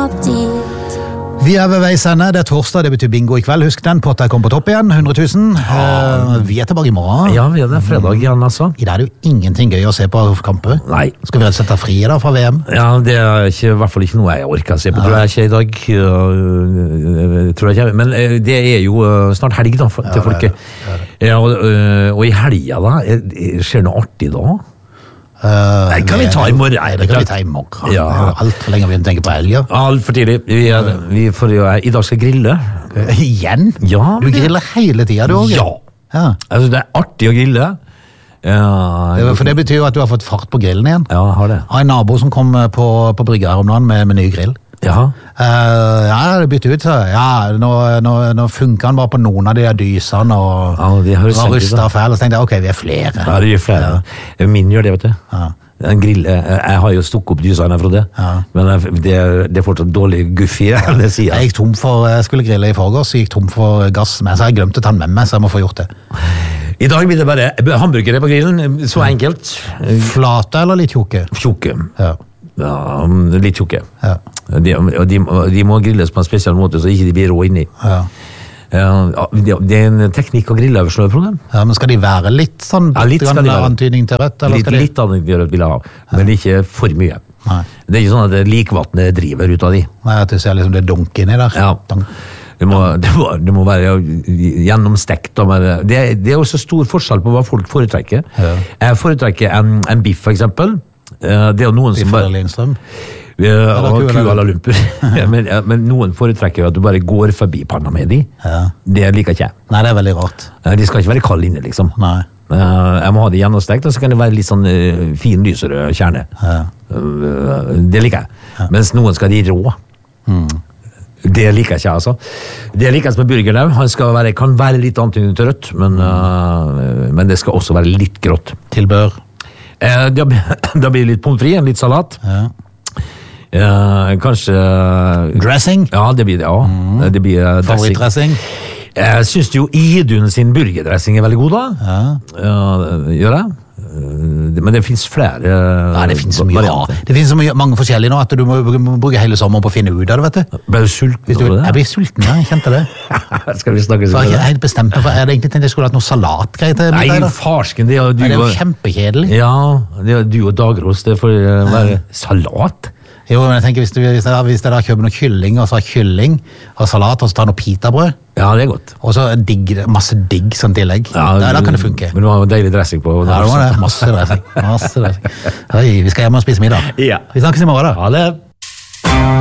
opp dit. Vi ved veis ende, det torsdag, det betyr bingo I kveld. Husk den, potta kom på topp igjen, 100 000. Vi tilbake I morgen. Ja, vi det fredag igjen, altså. I dag det jo ingenting gøy å se på kamper. Nei. Skal vi rett og slett ta fri da fra VM? Ja, det ikke, I hvert fall ikke noe jeg orker å se på, tror jeg ikke I dag. Tror jeg ikke. Men det jo snart helg da, til folket. Ja, og I helga da, skjer noe artig da? Nei, kan vi ta I morgen? Nei, det kan vi ta I morgen. Ja. Alt for lenge vi tenker på helga. Alt for tidlig. Vi får jo, I dag skal grille. Igjen? Ja. Du griller hele tiden, du også? Ja. Altså, det artig å grille. Ja, for det betyr jo at du har fått fart på grillen igjen. Ja, jeg har det. Jeg har en nabo som kom på brygga her om dagen med ny grill. Ja. Ja, det bytte ut så. Ja, nå funker han bare på noen av de dysene og de har rustet fæl, og så tenkte jeg, ok, vi flere. Ja, det flere. Ja. Min gjør det, vet du. Ja. En grill, jeg har jo stukket opp dysene fra det, men det fortsatt dårlig guffi, det sier jeg. Jeg skulle grille I forgårs, så gikk tom for gass med, så jeg glemte å ta den med meg, så jeg må få gjort det. I dag blir det bare hamburgere på grillen, så enkelt. Flate eller litt tjukke? Tjukke. Ja. Ja, litt tjukke. Ja. De må grilles på en spesiell måte, så ikke de blir rå inni. Ja. Det en teknikk å grille over, problem. Ja, men skal de være litt sånn, litt skal de være. Antydning til rødt? Litt antydning til rødt vil jeg ha, men ikke for mye. Nei. Det ikke sånn at likvattnet driver ut av de. Nei, at du ser liksom det dunker inni der. Ja. Det må være gjennomstekt. Det også stor forskjell på hva folk foretrekker. Ja. Jeg foretrekker en biff, for eksempel. Det jo noen biff som bare... Lindstrøm? Kuala Lumpur. men noen foretrekker jo at du bare går forbi panna med de. Ja. Det liker ikke jeg. Nei, det veldig rart. De skal ikke være kald inne, liksom. Nei. Jeg må ha det gjennomstekt, og så kan det være litt sånn fin lysere kjerne. Ja. Det liker jeg. Ja. Mens noen skal de rå. Det liker jeg ikke, altså. Det liker jeg med burger der. Han kan være litt antydning til rødt, men det skal også være litt grått. Tilbør? Da blir det litt pommes frites, litt salat. Kanskje... Dressing? Ja, det blir det, ja. Det blir favorittdressing? Jeg synes jo Idun sin burgerdressing veldig god da. Gjør jeg? Men det finnes flere det finnes så mye Det finnes så mange forskjellige nå at du må bruke hele sommeren på å finne ut av det, vet du. Ble du sulten over det? Jeg ble sulten, ja, jeg kjente det. Skal vi snakke så jeg er helt bestemt for, jeg hadde egentlig tenkt jeg skulle hatt noe salatgreier til middag. Nei, farsken, det er jo kjempekjedelig. Ja, det er du og Dagros, det får være salat. Jo, men jeg tenker hvis jeg da kjøper noe kylling, og så har kylling og salat, og så tar noe pitabrød. Ja, det er godt. Og så masse digg sånn tillegg. Ja, da kan det funke. Men du har deilig dressing på. Ja, det var det. Masse dressing. Vi skal hjem og spise middag. Ja. Vi snakkes I morgen da. Ha det.